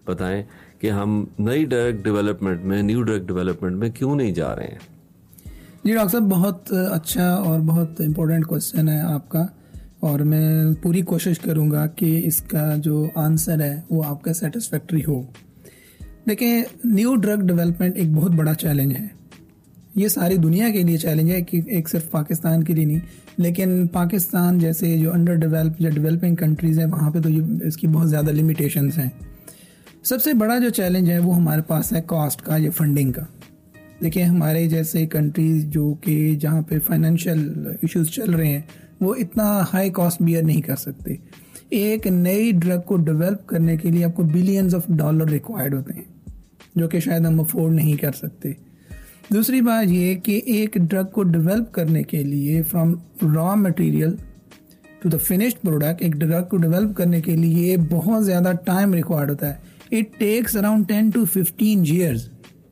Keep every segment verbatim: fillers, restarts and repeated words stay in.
बताएं कि हम नई ड्रग डेवलपमेंट में न्यू ड्रग डेवलपमेंट में क्यों नहीं जा रहे हैं। जी डॉक्टर साहब, बहुत अच्छा और बहुत इम्पोर्टेंट क्वेश्चन है आपका, और मैं पूरी कोशिश करूंगा कि इसका जो आंसर है वो आपका सेटिस्फैक्ट्री हो। देखिए, न्यू ड्रग डेवलपमेंट एक बहुत बड़ा चैलेंज है। ये सारी दुनिया के लिए चैलेंज है कि एक सिर्फ पाकिस्तान के लिए नहीं, लेकिन पाकिस्तान जैसे जो अंडर डेवलप या डेवलपिंग कंट्रीज़ हैं वहाँ पे तो ये इसकी बहुत ज़्यादा लिमिटेशंस हैं। सबसे बड़ा जो चैलेंज है वो हमारे पास है कॉस्ट का या फंडिंग का। देखिए, हमारे जैसे कंट्रीज़ जो कि जहाँ पे फाइनेंशियल इश्यूज चल रहे हैं वो इतना हाई कॉस्ट बियर नहीं कर सकते। एक नई ड्रग को डेवलप करने के लिए आपको बिलियंस ऑफ डॉलर रिक्वायर्ड होते हैं, जो कि शायद हम अफोर्ड नहीं कर सकते। दूसरी बात ये कि एक ड्रग को डेवलप करने के लिए from raw material to the finished product, एक ड्रग को डेवलप करने के लिए बहुत ज़्यादा टाइम रिक्वायर्ड होता है। It takes around ten to fifteen years,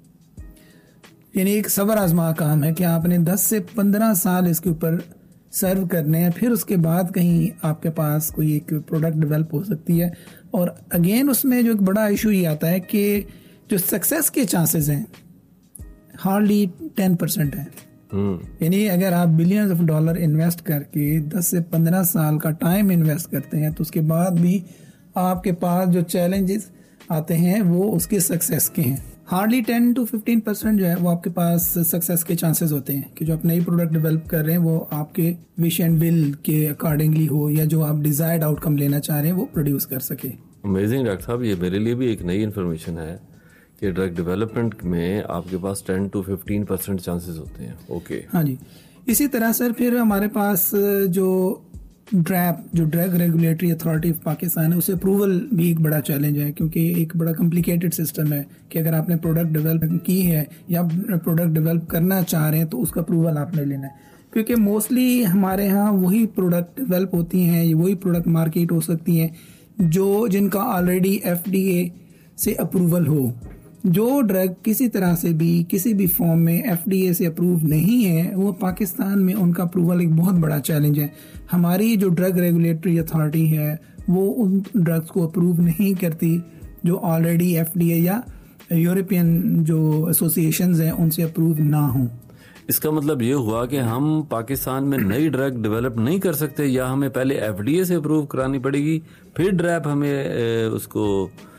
यानी एक सबर आजमा काम है कि आपने दस से पंद्रह साल इसके ऊपर सर्व करने हैं, फिर उसके बाद कहीं आपके पास कोई एक प्रोडक्ट डेवलप हो सकती है। और अगेन उसमें जो एक बड़ा इशू ये आता है कि जो सक्सेस के चांसेस हैं हार्डली टेन परसेंट है। यानी अगर आप बिलियंस ऑफ डॉलर इन्वेस्ट करके दस से पंद्रह साल का टाइम इन्वेस्ट करते हैं तो उसके बाद भी आपके पास जो चैलेंजेस आते हैं वो उसके सक्सेस के हैं। Hardly ten to fifteen percent जो है वो आपके पास सक्सेस के चांसेस होते हैं कि जो आप नई प्रोडक्ट डेवलप कर रहे हैं वो आपके विश एंड विल के अकॉर्डिंगली हो, या जो आप डिजायर्ड आउटकम लेना चाह रहे हैं वो प्रोड्यूस कर सके। अमेजिंग डॉक्टर साहब, ये मेरे लिए भी एक नई इन्फॉर्मेशन है कि ड्रग डेवलपमेंट में आपके पास ten to fifteen percent chances होते हैं। ओके, हाँ जी। इसी तरह सर फिर हमारे पास जो ड्रैप जो drug regulatory authority of Pakistan है, उसे अप्रूवल भी एक बड़ा चैलेंज है, क्योंकि एक बड़ा कॉम्प्लिकेटेड सिस्टम है कि अगर आपने प्रोडक्ट डेवलप की है या प्रोडक्ट डेवलप करना चाह रहे हैं तो उसका अप्रूवल आपने लेना है। क्योंकि मोस्टली हमारे यहाँ वही प्रोडक्ट डेवलप होती हैं, वही प्रोडक्ट मार्केट हो सकती हैं जो जिनका ऑलरेडी एफ डी ए से अप्रूवल हो। जो ड्रग किसी तरह से भी किसी भी फॉर्म में एफ डी ए से अप्रूव नहीं है, वो पाकिस्तान में उनका अप्रूवल एक बहुत बड़ा चैलेंज है। हमारी जो ड्रग रेगुलेटरी अथॉरिटी है वो उन ड्रग्स को अप्रूव नहीं करती जो ऑलरेडी एफ डी ए या यूरोपियन जो एसोसिएशंस हैं उनसे अप्रूव ना हो। इसका मतलब ये हुआ कि हम पाकिस्तान में नई ड्रग डेवलप नहीं कर सकते, या हमें पहले एफ डी ए से अप्रूव करानी पड़ेगी, फिर ड्रैप हमें उसको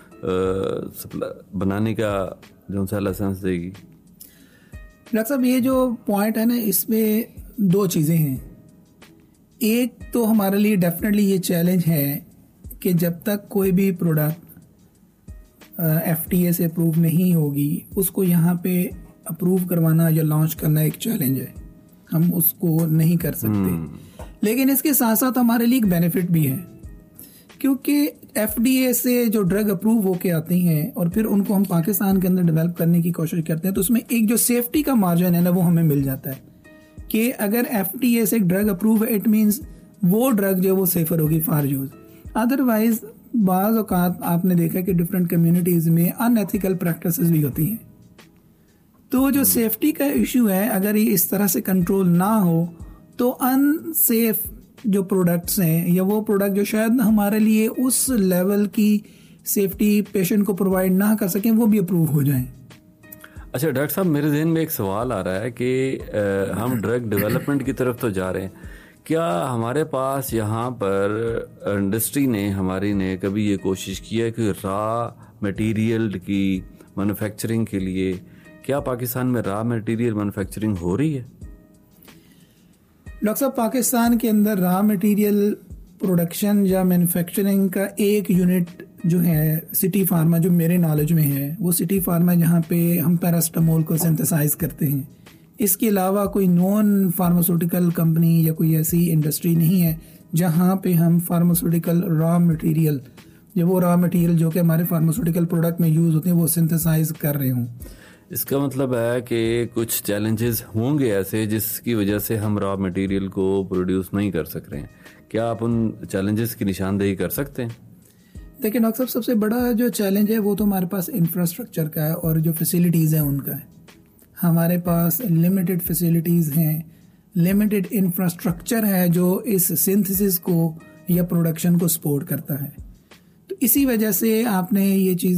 बनाने का जो सा लाइसेंस देगी। डॉक्टर साहब, ये जो पॉइंट है ना, इसमें दो चीज़ें हैं। एक तो हमारे लिए डेफिनेटली ये चैलेंज है कि जब तक कोई भी प्रोडक्ट एफ डी ए से अप्रूव नहीं होगी उसको यहाँ पे अप्रूव करवाना या लॉन्च करना एक चैलेंज है, हम उसको नहीं कर सकते। hmm. लेकिन इसके साथ साथ हमारे लिए एक बेनिफिट भी है, क्योंकि एफ डी ए से जो ड्रग अप्रूव होके आती हैं और फिर उनको हम पाकिस्तान के अंदर डेवलप करने की कोशिश करते हैं तो उसमें एक जो सेफ्टी का मार्जिन है ना वो हमें मिल जाता है कि अगर एफ डी ए से एक ड्रग अप्रूव है इट मीन्स वो ड्रग जो वो सेफर होगी फॉर यूज। अदरवाइज बाज़ औक़ात आपने देखा कि डिफरेंट कम्युनिटीज़ में अनएथिकल प्रैक्टिसेस भी होती हैं। तो जो सेफ्टी का इशू है, अगर ये इस तरह से कंट्रोल ना हो तो अनसेफ जो प्रोडक्ट्स हैं या वो प्रोडक्ट जो शायद हमारे लिए उस लेवल की सेफ्टी पेशेंट को प्रोवाइड ना कर सकें वो भी अप्रूव हो जाएं। अच्छा डॉक्टर साहब, मेरे ज़हन में एक सवाल आ रहा है कि हम ड्रग डेवलपमेंट की तरफ तो जा रहे हैं, क्या हमारे पास यहाँ पर इंडस्ट्री ने हमारी ने कभी ये कोशिश की है कि रॉ मटेरियल की मैन्युफैक्चरिंग के लिए, क्या पाकिस्तान में रॉ मटेरियल मैन्युफैक्चरिंग हो रही है? डॉक्टर साहब, पाकिस्तान के अंदर रॉ मटेरियल प्रोडक्शन या मैन्युफैक्चरिंग का एक यूनिट जो है सिटी फार्मा, जो मेरे नॉलेज में है वो सिटी फार्मा, जहाँ पे हम पैरास्टामोल को सिंथेसाइज करते हैं। इसके अलावा कोई नॉन फार्मास्यूटिकल कंपनी या कोई ऐसी इंडस्ट्री नहीं है जहाँ पे हम फार्मास्यूटिकल रॉ मटेरियल या वो रॉ मटेरियल जो कि हमारे फार्मास्यूटिकल प्रोडक्ट में यूज़ होते हैं वो सिंथेसाइज कर रहे हों। इसका मतलब है कि कुछ चैलेंजेस होंगे ऐसे जिसकी वजह से हम रॉ मटेरियल को प्रोड्यूस नहीं कर सक रहे हैं। क्या आप उन चैलेंजेस की निशानदेही कर सकते हैं? देखिए डॉक्टर साहब, सबसे बड़ा जो चैलेंज है वो तो हमारे पास इंफ्रास्ट्रक्चर का है और जो फैसिलिटीज़ हैं उनका है। हमारे पास लिमिटेड फैसिलिटीज़ हैं, लिमिटेड इंफ्रास्ट्रक्चर है जो इस सिंथेसिस को या प्रोडक्शन को सपोर्ट करता है। तो इसी वजह से आपने ये चीज़